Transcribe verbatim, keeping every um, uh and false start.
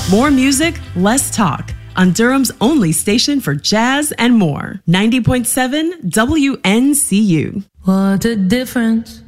More music, less talk on Durham's only station for jazz and more. ninety point seven W N C U. What a difference